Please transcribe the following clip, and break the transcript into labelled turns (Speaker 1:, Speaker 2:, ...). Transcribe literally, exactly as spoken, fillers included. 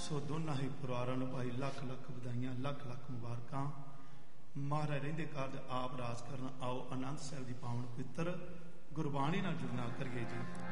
Speaker 1: ਸੋ ਦੋਨਾਂ ਹੀ ਪਰਿਵਾਰਾਂ ਨੂੰ ਭਾਈ ਲੱਖ ਲੱਖ ਵਧਾਈਆਂ, ਲੱਖ ਲੱਖ ਮੁਬਾਰਕਾਂ। ਮਹਾਰਾਜ ਰਹਿੰਦੇ ਕਾਰਜ ਆਪ ਰਾਜ ਕਰਨ। ਆਓ ਆਨੰਦ ਸਾਹਿਬ ਦੀ ਪਾਵਨ ਪਵਿੱਤਰ ਗੁਰਬਾਣੀ ਨਾਲ ਜੁੜਨਾ ਕਰੀਏ ਜੀ।